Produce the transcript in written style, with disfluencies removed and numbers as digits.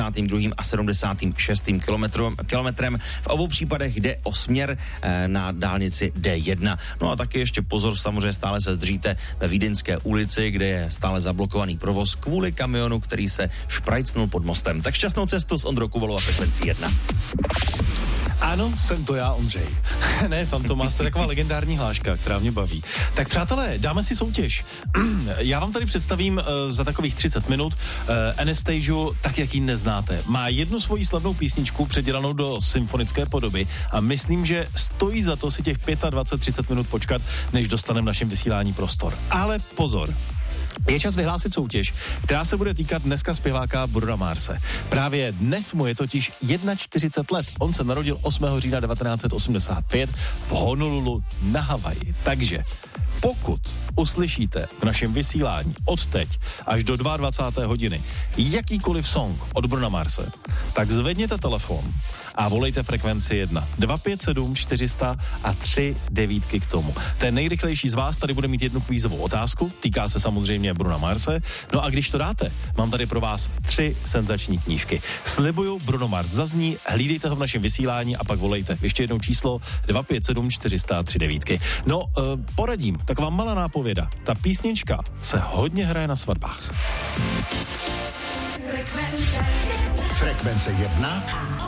72. a 76. kilometrem. V obou případech jde o směr na dálnici D1. No a taky ještě pozor, samozřejmě stále se zdržíte ve Vídeňské ulici, kde je stále zablokovaný provoz kvůli kamionu, který se šprajcnul pod mostem. Tak šťastnou cestu s Ondrou Kubalou a Frekvencí 1. Ano, jsem to já, Ondřej. Ne, Fantomas, to je taková legendární hláška, která mě baví. Tak přátelé, dáme si soutěž. Já vám tady představím za takových 30 minut Anastasiu, tak jak ji neznáte. Má jednu svoji slavnou písničku předělanou do symfonické podoby a myslím, že stojí za to si těch 25-30 minut počkat, než dostaneme v našem vysílání prostor. Ale pozor. Je čas vyhlásit soutěž, která se bude týkat dneska zpěváka Bruna Marse. Právě dnes mu je totiž 41 let. On se narodil 8. října 1985 v Honolulu na Havaji. Takže pokud uslyšíte v našem vysílání od teď až do 22. hodiny jakýkoliv song od Bruna Marse, tak zvedněte telefon a volejte Frekvenci 1. 257 400 a 3 devítky k tomu. Ten nejrychlejší z vás tady bude mít jednu kvízovou otázku, týká se samozřejmě Bruna Marse. No a když to dáte, mám tady pro vás 3 senzační knížky. Slibuju, Bruno Mars zazní, hlídejte ho v našem vysílání a pak volejte. Ještě jednou číslo 257 400 a 3 devítky. No, poradím, taková malá nápověda. Ta písnička se hodně hraje na svatbách. Frekvence 1